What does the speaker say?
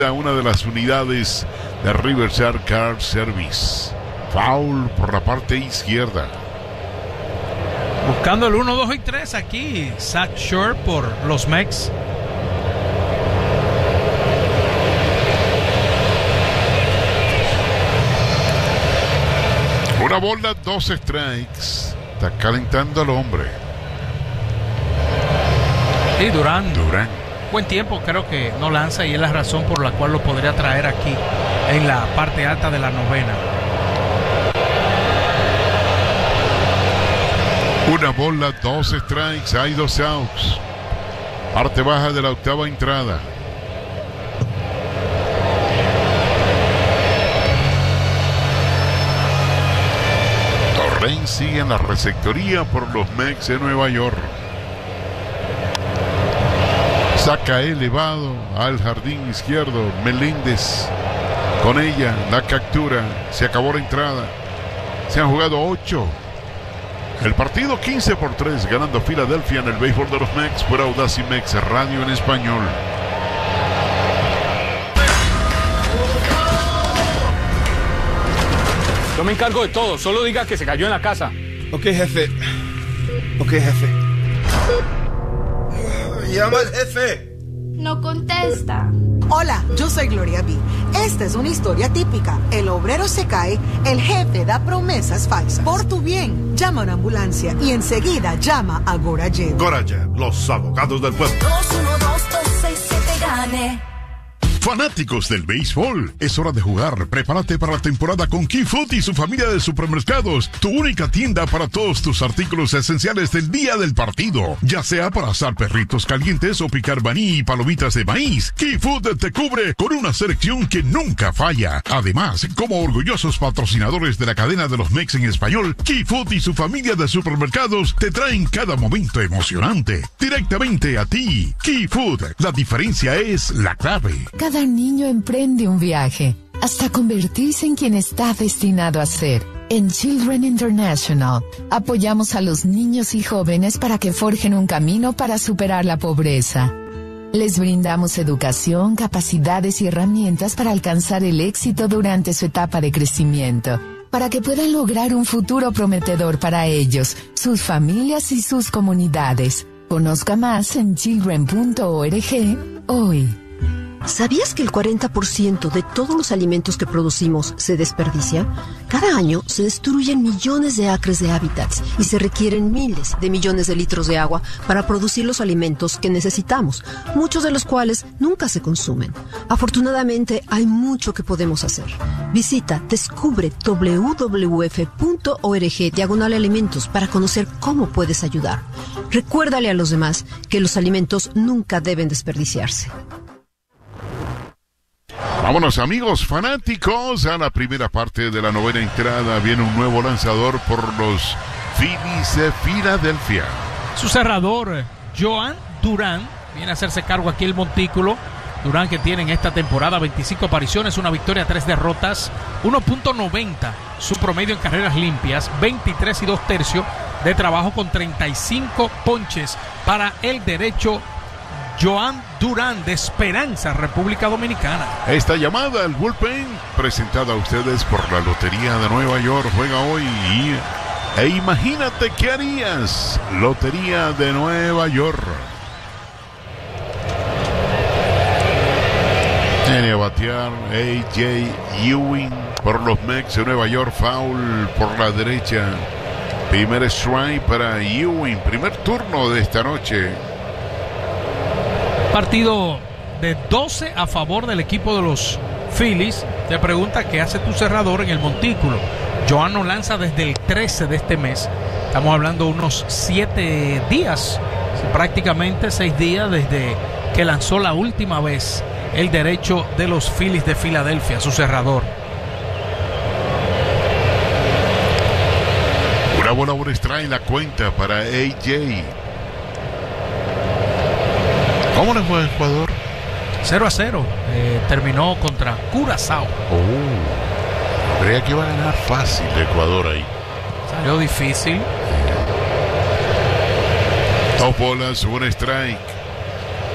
una de las unidades de Riverside Car Service. Foul por la parte izquierda. Buscando el 1, 2 y 3 aquí. Zach Shore por los Mex. Una bola, 2 strikes. Está calentando al hombre. Y Durán. Buen tiempo, creo que no lanza y es la razón por la cual lo podría traer aquí en la parte alta de la novena. Una bola, 2 strikes, hay 2 outs. Parte baja de la octava entrada. Torrens sigue en la receptoría por los Mets de Nueva York. Saca elevado al jardín izquierdo. Meléndez con ella la captura. Se acabó la entrada. Se han jugado 8. El partido 15-3 ganando Filadelfia en el béisbol de los Mets por Audacy Mex Radio en español. Yo me encargo de todo, solo diga que se cayó en la casa. Ok, jefe. Llama al jefe. No contesta. Hola, yo soy Gloria B. Esta es una historia típica. El obrero se cae, el jefe da promesas falsas. Por tu bien, llama a una ambulancia y enseguida llama a Gorayev. Gorayev, los abogados del pueblo. 212-667-GANE. Fanáticos del béisbol, es hora de jugar. Prepárate para la temporada con Key Food y su familia de supermercados, tu única tienda para todos tus artículos esenciales del día del partido, ya sea para asar perritos calientes o picar maní y palomitas de maíz. Key Food te cubre con una selección que nunca falla. Además, como orgullosos patrocinadores de la cadena de los Mex en español, Key Food y su familia de supermercados te traen cada momento emocionante directamente a ti. Key Food, la diferencia es la clave. Cada niño emprende un viaje hasta convertirse en quien está destinado a ser. En Children International, apoyamos a los niños y jóvenes para que forjen un camino para superar la pobreza. Les brindamos educación, capacidades y herramientas para alcanzar el éxito durante su etapa de crecimiento, para que puedan lograr un futuro prometedor para ellos, sus familias y sus comunidades. Conozca más en children.org hoy. ¿Sabías que el 40% de todos los alimentos que producimos se desperdicia? Cada año se destruyen millones de acres de hábitats y se requieren miles de millones de litros de agua para producir los alimentos que necesitamos, muchos de los cuales nunca se consumen. Afortunadamente, hay mucho que podemos hacer. Visita descubre www.org/alimentos para conocer cómo puedes ayudar. Recuérdale a los demás que los alimentos nunca deben desperdiciarse. Vámonos, amigos fanáticos, a la primera parte de la novena entrada. Viene un nuevo lanzador por los Phillies de Filadelfia. Su cerrador, Joan Durán, viene a hacerse cargo aquí el montículo. Durán, que tiene en esta temporada 25 apariciones, una victoria, 3 derrotas, 1.90 su promedio en carreras limpias, 23 2/3 de trabajo con 35 ponches para el derecho Joan Durán de Esperanza, República Dominicana. Esta llamada al bullpen, presentada a ustedes por la Lotería de Nueva York, juega hoy e imagínate qué harías. Lotería de Nueva York. Viene a batear A.J. Ewing por los Mets de Nueva York. Foul por la derecha. Primer strike para Ewing. Primer turno de esta noche. Partido de 12 a favor del equipo de los Phillies. Te pregunta qué hace tu cerrador en el montículo. Joan no lanza desde el 13 de este mes. Estamos hablando de unos 7 días, prácticamente 6 días desde que lanzó la última vez el derecho de los Phillies de Filadelfia, su cerrador. Una bola por strike en la cuenta para A.J. ¿Cómo le fue a Ecuador? 0-0. Terminó contra Curazao. Creía que iba a ganar fácil Ecuador ahí. Salió difícil. 2 bolas, 1 strike.